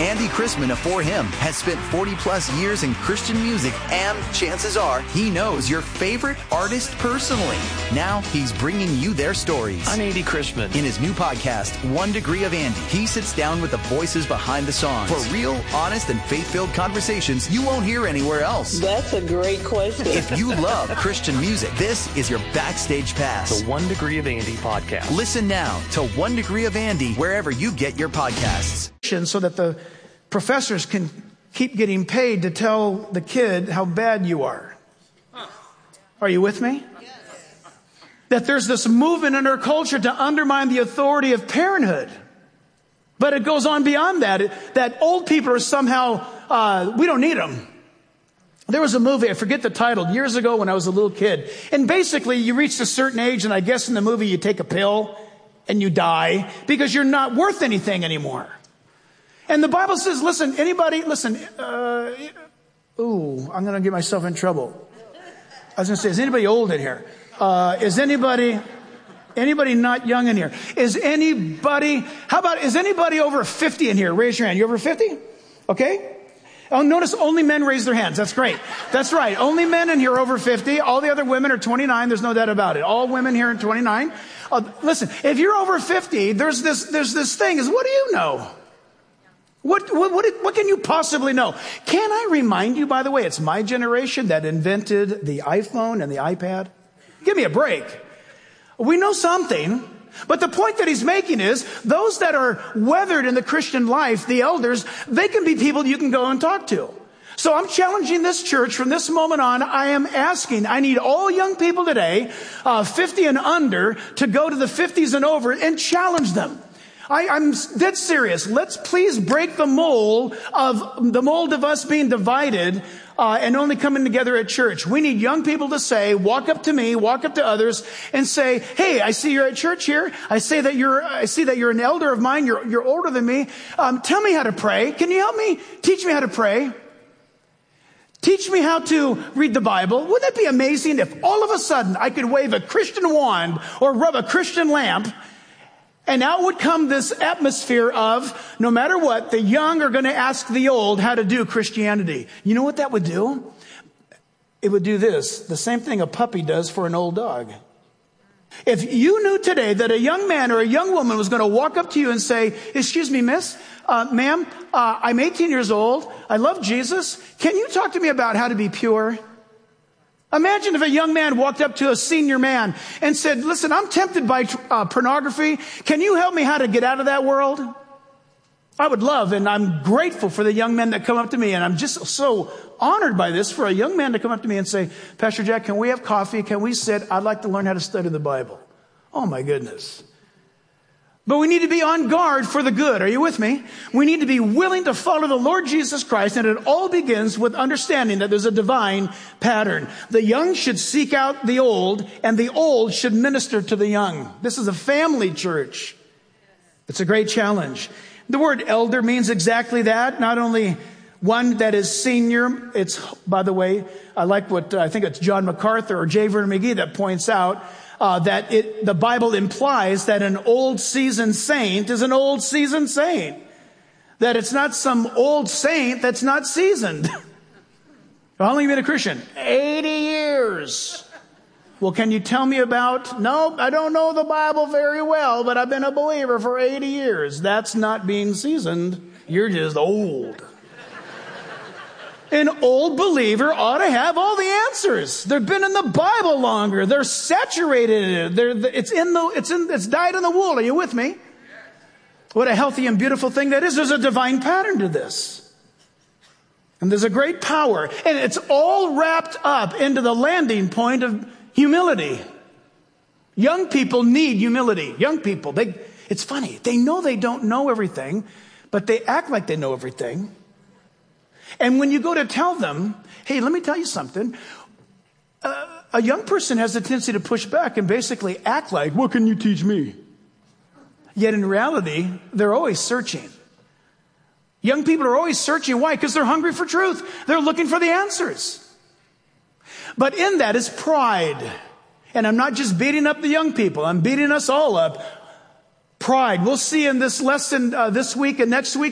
Andy Chrisman of For Him has spent 40 plus years in Christian music, and chances are he knows your favorite artist personally. Now he's bringing you their stories. I'm Andy Chrisman. In his new podcast, 1 Degree of Andy, he sits down with the voices behind the songs for real, honest, and faith-filled conversations you won't hear anywhere else. That's a great question. If you love Christian music, this is your backstage pass. The 1 Degree of Andy podcast. Listen now to 1 Degree of Andy wherever you get your podcasts. So that the professors can keep getting paid to tell the kid how bad you are. Are you with me? Yes. That there's this movement in our culture to undermine the authority of parenthood. But it goes on beyond that. That old people are somehow, we don't need them. There was a movie, I forget the title, years ago when I was a little kid. And basically you reach a certain age, and I guess in the movie you take a pill and you die because you're not worth anything anymore. And the Bible says, listen, I'm going to get myself in trouble. I was going to say, is anybody old in here? Is anybody not young in here? Is anybody over 50 in here? Raise your hand. You over 50? Okay. Oh, notice only men raise their hands. That's great. That's right. Only men in here are over 50. All the other women are 29. There's no doubt about it. All women here are 29. Listen, if you're over 50, there's this thing is, what do you know? What can you possibly know? Can I remind you, by the way, it's my generation that invented the iPhone and the iPad? Give me a break. We know something, but the point that he's making is those that are weathered in the Christian life, the elders, they can be people you can go and talk to. So I'm challenging this church from this moment on. I need all young people today, 50 and under, to go to the 50s and over and challenge them. I'm dead serious. Let's please break the mold of us being divided and only coming together at church. We need young people to say, walk up to me, walk up to others, and say, "Hey, I see you're at church here. I see that you're an elder of mine. You're older than me. Tell me how to pray. Can you help me? Teach me how to pray. Teach me how to read the Bible." Wouldn't it be amazing if all of a sudden I could wave a Christian wand or rub a Christian lamp, and out would come this atmosphere of, no matter what, the young are going to ask the old how to do Christianity. You know what that would do? It would do this, the same thing a puppy does for an old dog. If you knew today that a young man or a young woman was going to walk up to you and say, "Excuse me, miss, ma'am, I'm 18 years old. I love Jesus. Can you talk to me about how to be pure?" Imagine if a young man walked up to a senior man and said, "Listen, I'm tempted by pornography. Can you help me how to get out of that world?" I would love, and I'm grateful for the young men that come up to me, and I'm just so honored by this, for a young man to come up to me and say, "Pastor Jack, can we have coffee? Can we sit? I'd like to learn how to study the Bible." Oh my goodness. But we need to be on guard for the good. Are you with me? We need to be willing to follow the Lord Jesus Christ, and it all begins with understanding that there's a divine pattern. The young should seek out the old, and the old should minister to the young. This is a family church. It's a great challenge. The word elder means exactly that. Not only one that is senior. It's, by the way, I like what I think it's John MacArthur or J. Vernon McGee that points out that the Bible implies that an old seasoned saint is an old seasoned saint. That it's not some old saint that's not seasoned. How long have you been a Christian? 80 years. Well, can you tell me about, "Nope, I don't know the Bible very well, but I've been a believer for 80 years. That's not being seasoned. You're just old. An old believer ought to have all the answers. They've been in the Bible longer. They're saturated in it. It's dyed in the wool. Are you with me? What a healthy and beautiful thing that is. There's a divine pattern to this. And there's a great power. And it's all wrapped up into the landing point of humility. Young people need humility. Young people, it's funny. They know they don't know everything, but they act like they know everything. And when you go to tell them, "Hey, let me tell you something," a young person has a tendency to push back and basically act like, "What can you teach me?" Yet in reality, they're always searching. Young people are always searching. Why? Because they're hungry for truth. They're looking for the answers. But in that is pride. And I'm not just beating up the young people. I'm beating us all up. Pride. We'll see in this lesson this week and next week